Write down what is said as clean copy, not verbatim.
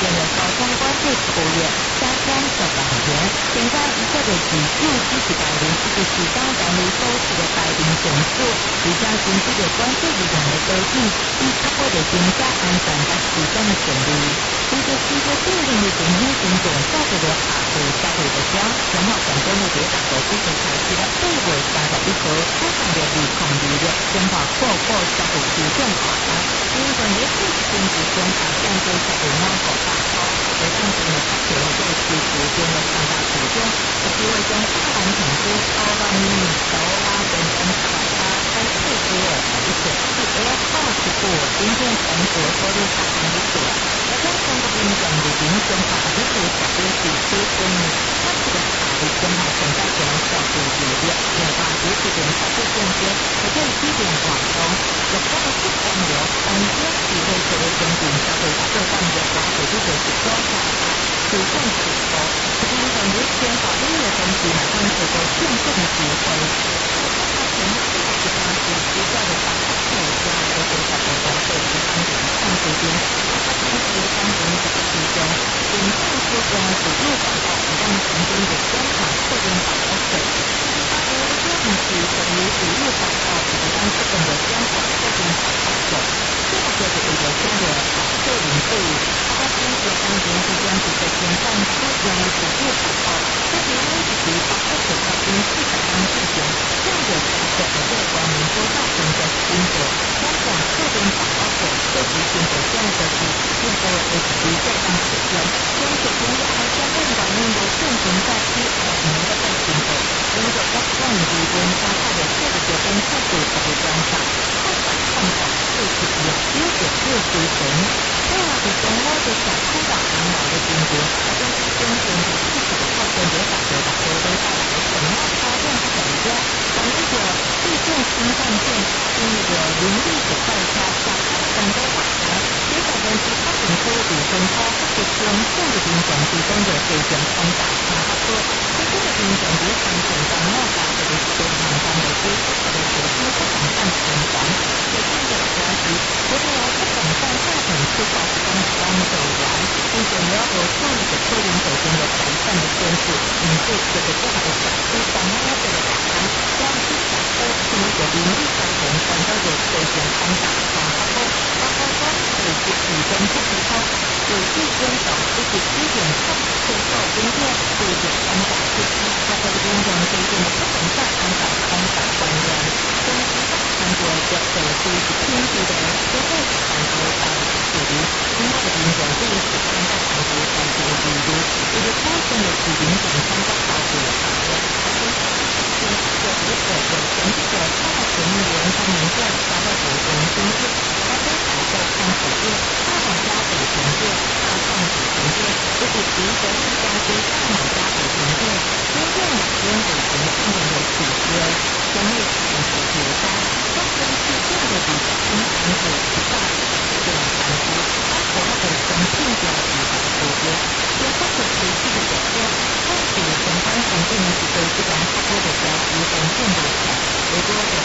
建了高通关税服务业加工小港田，现在一个的指数支持白领一个市场管理收市的白领总数，比较经济的关税市场的高进，以确保的增加安全和市场的权利。随着世界定定的整体经总价格的下跌，消费的标，然后广东的大国支持采取了对外三十一个市场的利空利率，增加破获消费市场下降。因为本月四十经济中大降低消费量过大超，而当前的发展在持续变得上大途中，特别为将大盘成绩超万亿刀拉等等大大开退出了一些是 AirPods 过今天全国收入下降的多，而在中国民众的民生化的是小微企推动，它这个法律生态存在着小数据的变化，尤其是小数间接，而且批评广东有关的是光流，当天只会作为中国消费者各方的华为的是高价主动出口，这个等于先把音乐东西马上取得真正的机会。而它从4个方式比较的把它口加的这个的关税的方式上这边，它同时当中这个其中，原上说的是入广告让成功的宣传特别把握水。这样子等于是入广告让这种的宣传特别把握水。这个就是一个新的摄影队伍，它在中国当中是这样子的前半出原来是入广告，这边呢是把握水在跟市场当之前，这样的假设而对光明多大成的新的香港特别把握水，这是新的这样的是新的SB这样使用，跟水平的还相关的内容进行在1-2年的在新的，因为在光明跟加快的这个跟速度特别观察，快速看到这是有水平，另外的中国的小空岛领导的经济，而且是中国的自己的靠近的大国大国都带来的什么发展成果，咱们的地震新干线经历了邻里的快车下山东大桥，接下来是发展出5分钟是中共的民众提供的水准通达差不多，这个民众的产品在莫大这个是对民间的支持的学生不敢上平凡，也是有关系。如果不敢在下等出口中方走完，并且没有和处理的科研水平的改善的限制，对这个不好的小区方面这个打开，让市场都是一个盈利当中看到的水准通达差不多，包括说有些5分不提高，有些减少57.4，最后今天5.3.77，它的民众推荐的不同在安保通达官员，中期大韩国的手机是偏低的，因为韩国到距离，另外的民众对于是看到韩国在这个距离，这个发生的是0.3个毫米的差别，而且是有一个有前期的大前年他们在达到5公斤是，它跟采购看指数，大买家北平线，大上北平线，就是一个是加低大买家北平线，真正两边北平线的起跌，将会产生结单，中间是这个比较经常的大这种产出，它所谓的中性标的蝴蝶，结果是持续的表现，但是相关环境呢是对这种差不多的标的呈现的，如果的